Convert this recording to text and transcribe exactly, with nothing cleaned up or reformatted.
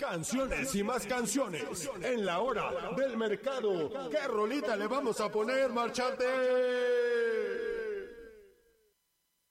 Canciones y más canciones en la hora del mercado. ¿Qué rolita le vamos a poner, marchante?